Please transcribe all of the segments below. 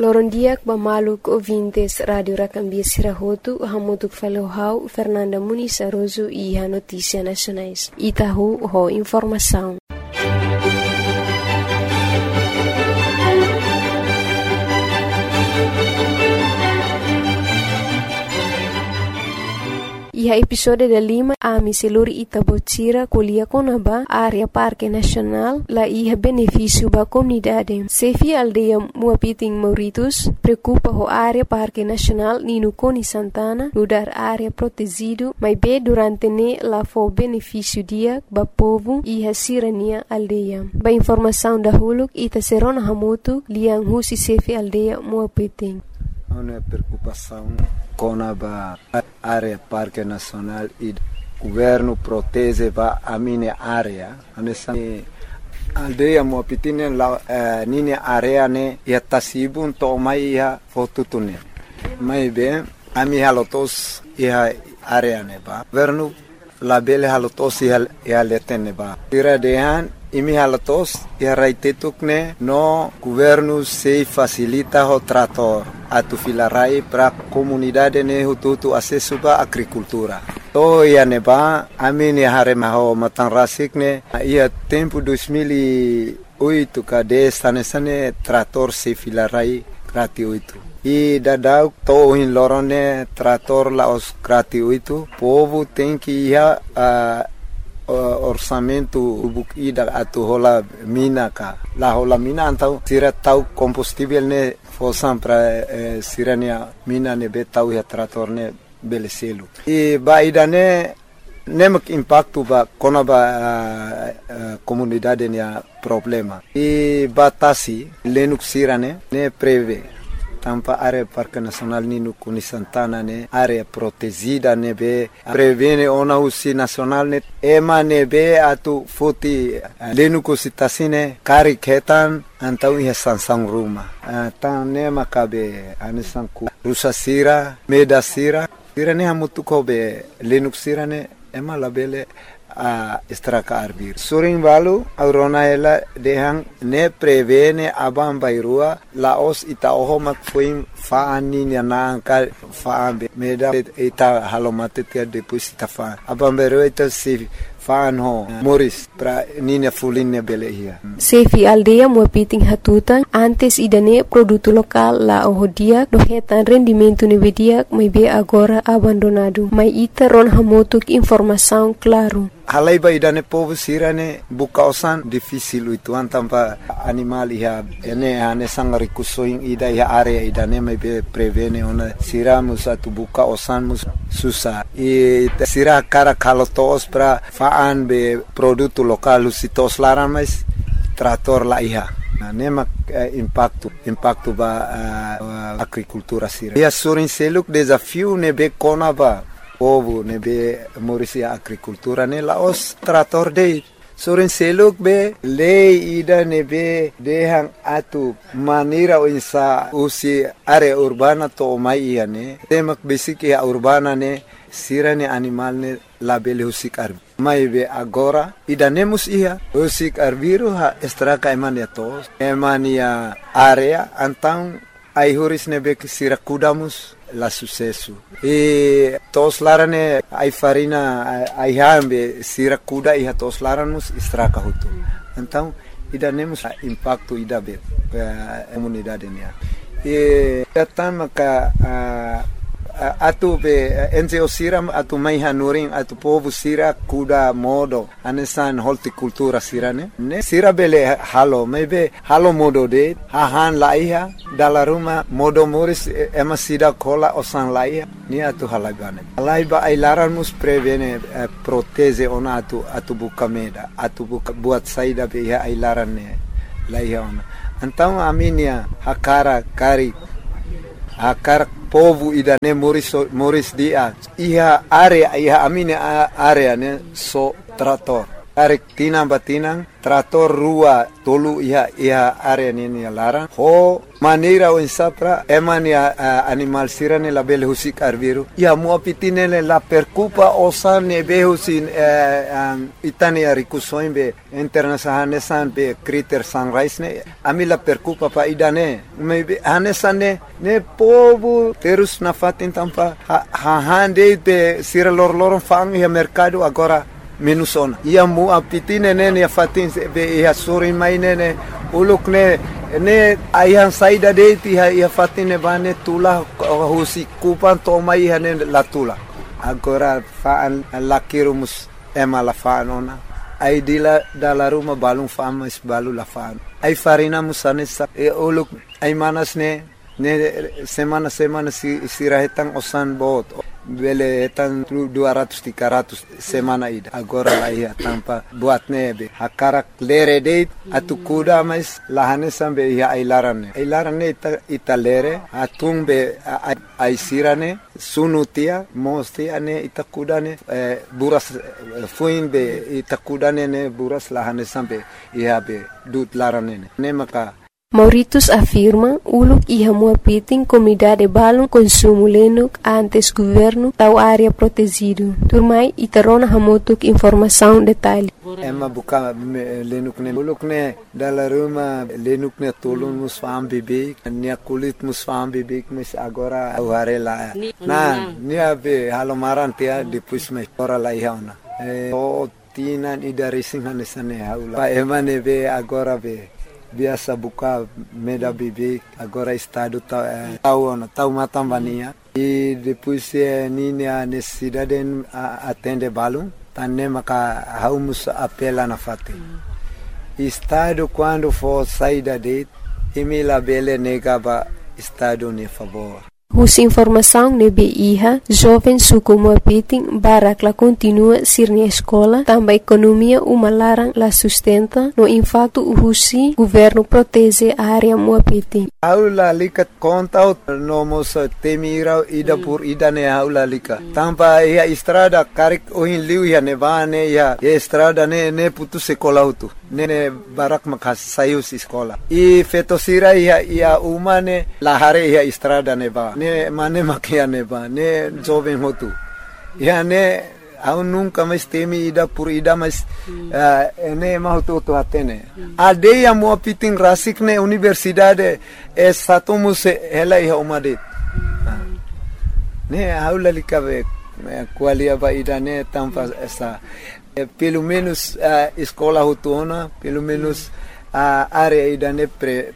Lorondiak Bamaluk ouvintes Rádio Racambia Sirahotu, Hamutuk Falohau, Fernanda Muniz Aroso e a Notícia Nacionais. Itahu, ho informação. E a episódio da Lima, a Miseluri Itabotira, Colia Conaba, área Parque Nacional, lá ia benefício para a comunidade. Sefi aldeia Muapiting Mauritus, preocupa a área Parque Nacional Nino Coni Santana, mudar área protegido, mas bem durante ne lá foi benefício dia para povo e a sirania aldeia. Ba informação da Huluk, Ita Serona Hamutu, liang husi Sefi aldeia Muapiting. Uma preocupação com a área Parque Nacional e o governo protege a minha área. A aldeia Muapiting la minha área ne ia tasibun to mai ia fotutune. Mai bem a minha halotos ia área ne ba. Governo la bele halotos ia letene ba. Tira dehan imi halatos ia raitetukne no governo se facilita o trator atu filarai para comunidade ne hutu acesso ba agricultura. To ia neba amini harema ho matanrasik ne ia tempo 2008 kade sane trator se filarai gratuito. E dadau to in lorone trator la os gratuito povo tem que ia orçamento ida atu hola mina ka la hola mina antau tira tau combustível ne fosam para sirania mina ne betau ya trator ne beleselu e baida ne nemak impacto ba kona ba comunidade ne problema e batasi lenuk sirane ne preve tampa área Parque Nacional Nino Cuni Santana ne área protegida ne be prevene ona usi nacional ne ema ne be atu foti lenuko sitasine kari ketan antau ia sansang ruma tan ne makabe anisan ku rusa sira meda sira ne hamutu ko be lenuk sira ne ema labele a estraka arbir surin valu aurona ela dehang ne prevene abam bairua laos ita oho mak fuim faani na ka faambe meda ita halomate tia depois ita fa abam bairua ita se faan ho moris pra nina fuline belehia Sefi aldeia Muapiting Hatutan antes idane produto lokal la ohodia do hetan rendimento nevedia mai be agora abandonado mai ita ron hamotuk informação claro. Halai ba idane povo sirane bukausan difícil itu antampa animal ia ene ane sang rikusoing ida ia area idane mai be prevene ona siramus atu buka osan mus susah e sira cara kalotos pra faan be produto lokal lusitos laran mais trator la ia nemak impacto ba agricultura sira ia surin seluk desafio ne be kona ba povo ne be morisia agricultura ne laos trator de soren seluk be lei ida ne be dehang atu manira insa usi area urbana to mai ia ne temak basic ia urbana ne sirane animal ne label husik arbi mai be agora ida nemus ia husik arbiru ha estraka emania tos emania area antang ai huris ne be sira kudamus la sucesso e tos larane ai farina ai hambe sira kuda e tos laramus estraka hutu então ida nemus impacto ida be comunidade ne e datama ka atu be NGO siram atu mai hanuring atu povo sira kuda modo anesan horticultura sirane ne sira bele halo maybe halo modo de hahan laiha dala ruma modo moris ema sida kola osan laiha ni atu halagane laiba ai laranmus prevene proteze ona atu bukameda atu buat saida be ai larane laiha ona então aminia hakara kari akar povo ida ne moris dia iha area iha amine area ne so trator Tarik tinang batinang, trator rua tolu iha area nini larang. Ho maneira o insapra eman ya animal sirane la bele husik arbiru. Ya mua pitine la percupa osan ne behusin itani arikusoin be internasahanesan be critter sunrise ne ami la percupa pa idane. Maybe hanesan ne povo terus na fatin tampa hande be sira lor fang ya mercado agora minusona. Ia mu apitine ne ya fatin be ya sorin mai ne uluk ne ayang saida de ti ya fatine bane tula husi kupan toma iha ne la tula agora faan lakirumus ema la faanona ai dila dala ruma balung famas balu la faan ai farina musane sa uluk ai manas ne semana si rahetang osan bot bele etan 200-300 semana ida agora la ia tampa buat nebe hakarak lere date atu kuda mais lahane sambe ia ailarane ita lere atung be aisirane sunutia mosti ane ita kudane buras fuin be ita kudane ne buras lahane sambe ia be dut larane ne maka Mauritius afirma uluk iha mua piting comunidade balung consumo lenuk antes governo tau área protegido. Turmai itarona hamotuk informação detalhe. Emma buka lenuk ne uluk ne dala ruma lenuk ne tolun musfam bibik nia kulit musfam bibik mes agora aware la na nia be halomaran tia depois me ora la ihauna o tinan ida racing hanesane haula pa emane be agora be biasa buka meda bibi agora estado tau matambania e depois nini a necessidade atende balum tanne maka haumus apela na fate estado quando for saída de emila bele negaba estado ne favor. Hus informação nebe iha, jovem suku mua piting barak la continua sir na escola, também economia uma larang la sustenta, no impacto husi governo protege a área mua piting. Aula likat kontaut no mos temira ida pur ida ne aula lika. Tampa ia estrada karik ohin liu ya nevane ya estrada ne putu sekolah utu. Ne barak makas sayus sekolah. I fetosira ia umane lahare ia estrada neva. Ne mane makia neva. Ne jovem hotu. Ya ne au nunca mais temi ida por ida mais ne mahutu atene. Aldeia mua piting rasik ne universidade satumus ela ia umade. Ne aula likabe qualia ba ida ne tampa essa pelo menos escola hutuna, pelo menos a área ida ne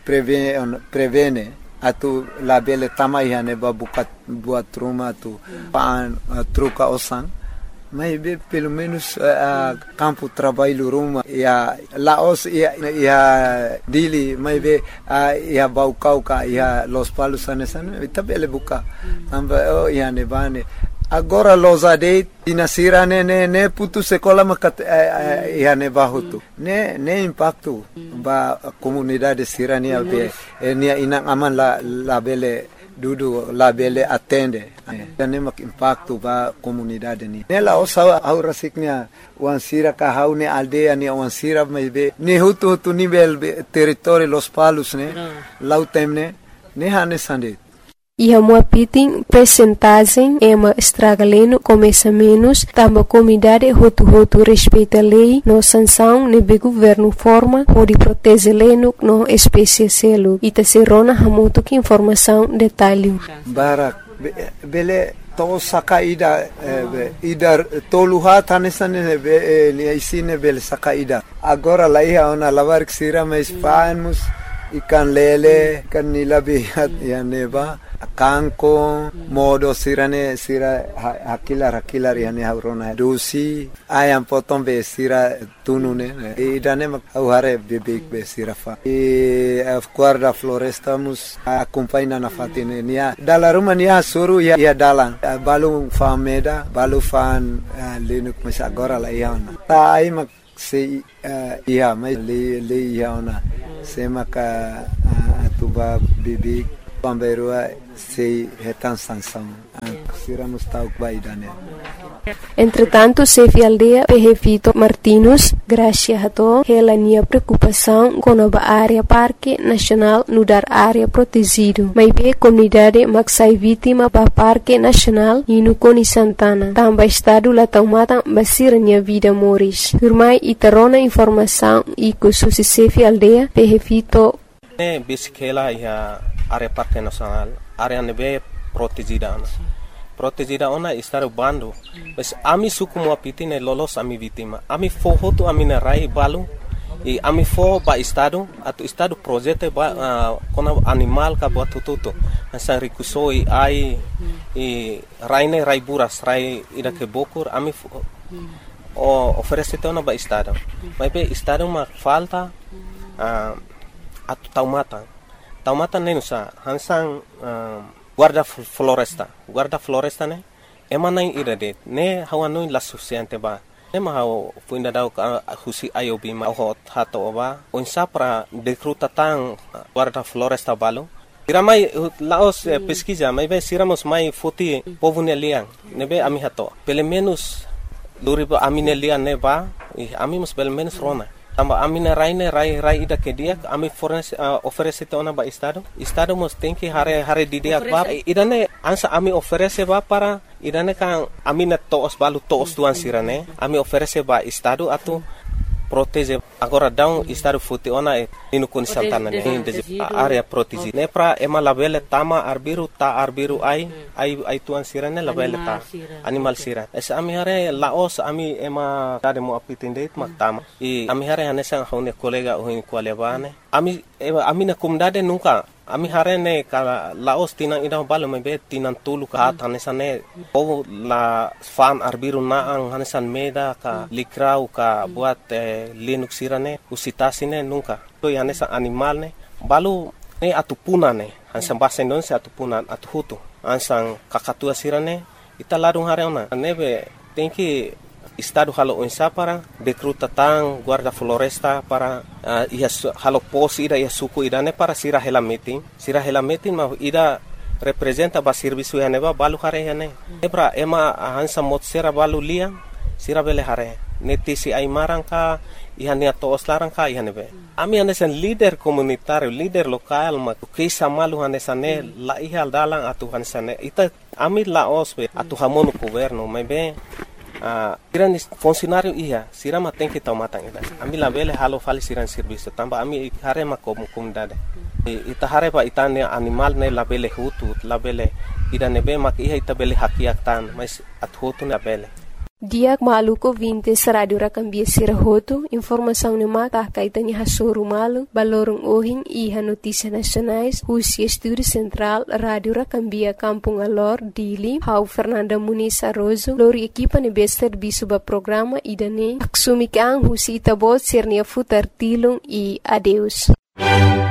prevene atu la bele tamai ne ba buat rumah tu pan truca osan. Mas pelo menos campo trabalho ruma ia laos ia dili mas ia baucauca ia los palos anesan itabele buka tamba ia nevane agora los ade inasira ne putu sekolah makat ia nevahutu ne impacto ba comunidade sirania be nia inang aman la bele dudu la bele atende ne mak impacto ba comunidade ni nela osa au rasiknya wansira ka haune aldea ni wansira be ne hutu nível território los palos ne lautemne ne hane sande Iha mua piting percentagem ema estragaleno começa menos, tamba comunidade hotu respeita lei, no sanção nebe governo forma, pode proteger leno no espécie selo, ita serona hamuto que informação detalhe. Barak, bele to sakaida ida toluha tanesane be isine bele sakaida. Agora lá ia ona lavar que sira mais fanos ikan lele kan nilabihat ya neba kangkong modo sira hakilar yani haurona dosi ayam potong be sira tunune idane mak hare bebek be sira fa guarda floresta mus acompanha na fatine nia dala rumah nia suru ya dalan balu fameda balu fan lenuk mas agora la iana ta ai mak se ia mai le iana se maka atuba bebek pamberua sei retan sanção sira mustauk baidane Entretanto, Sefi Aldea Vito Martinus, gracia hato, hela nia preocupação com a área Parque Nacional no dar área protegido. Mas be comunidade maksai vítima ba Parque Nacional e no Coni Santana. Tamba estado la taumata basira nia vida moris. Firmai itarona informação e com susi Sefi Aldea Vito. Bisikela ia área Parque Nacional, área nebe protegida. Protegida ona estar bando. Mas ami suku mo apitine lolos ami vítima. Ami fohoto ami na rai balu. E ami fo ba estado atu estado projeto ba kona animal ka buat tututo. Asa rikusoi ai e raine rai buras rai ida ke bokur ami oferece ona ba estado. Mas be estado ma falta atu taumata nenusa hansang guarda floresta ne emanai irade ne hawano la suficiente ba ne ma haw fuinda daw husi ayobi ma hot hato ba onsa para decruta tan guarda floresta balo iramai laos pesquisa mai be siramos mai foti povune liang ne be ami hato pelo menos luriba amine liang ne ba ami mus pelo menos rona tamba amina rai ida ke dia ami oferece ona ba estado mos tem que hare di dia ba idane ansa ami oferece ba para idane kan amina toos balu toos tuan sirane ami oferece ba estado atu protege agora down estado futi ona inu Coni Santana ne area protege ne pra ema labele tama arbiru ai tuan sirane labele ta animal sira es ami hare laos ami ema tade mo apitinde mak tama e ami hare hanesang hone kolega ohin kwalebane ami na kumdade nunca ami hare ne kala laos tinang ida balo mebe tinang tulu ka hanesane o la fan arbiru naang hanesan meda ka likrau ka buat linux sirane usitasine nunca to hanesa animal ne balu ne atupuna ne hansan bahasa Indonesia atupunan atuhutu ansang kakatua sirane ita ladung hare ona nebe tem que estado halo onsa para decruta tang guarda floresta para halo pos ida ia suku idane para sira hela meeting ma ida representa ba serviço ya neba balu hare hane ebra ema hansa mot sera balu lia sira bele hare netisi ai marangka ihania toos larangka ihanebe ami hanesan leader komunitario leader lokal ma kisa malu hanesane la ihal dalang atu hanesane ita ami laos be atu hamono governo mebe siran funcionário ia sirama tem que tomar ida ami la bele halo fali siran serviço tamba ami hare ma comunidade ita hare pa itane animal ne la bele hutu la bele ida nebe mak iha ita bele hakiak tan mas at hutu na bele Diak maluko 20 Radio Rakambia Sirahoto, informação no mata kaitan iha soru malu, balorong ohing iha notícia nacionais, Husia Estúdio Central, Radio Rakambia Kampung Alor, Dili, Hau Fernanda Muniz Arrozo, lori equipa ne bester bisuba programa idane, aksumik ang husi itabot sirnia futar tilung e adeus.